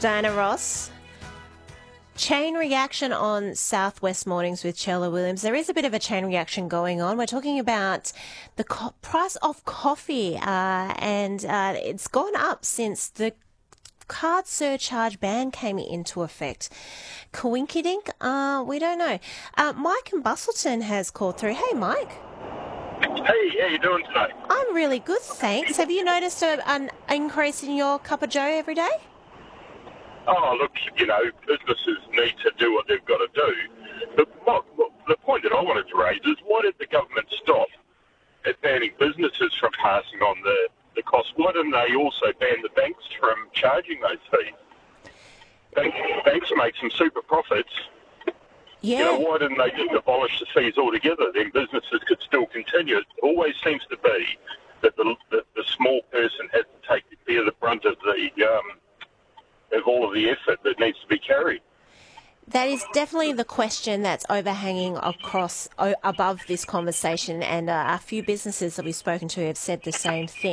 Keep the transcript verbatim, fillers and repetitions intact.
Diana Ross. Chain reaction on Southwest Mornings with Chella Williams. There is a bit of a chain reaction going on. We're talking about the co- price of coffee, uh, and uh, it's gone up since the card surcharge ban came into effect. Coinkydink? Uh, we don't know. Uh, Mike in Bustleton has called through. Hey, Mike. Hey, how you doing today? I'm really good, thanks. Have you noticed a, an increase in your cup of joe every day? Oh, look, you know, businesses need to do what they've got to do. But what, what, the point that I wanted to raise is, why did the government stop at banning businesses from passing on the, the cost? Why didn't they also ban the banks from charging those fees? Banks, banks make some super profits. Yeah. You know, why didn't they just abolish the fees altogether? Then businesses could still continue. It always seems to be that the, the, the small person has to take bear the brunt of the um, of all of the effort that needs to be carried. That is definitely the question that's overhanging across o- above this conversation, and uh, a few businesses that we've spoken to have said the same thing.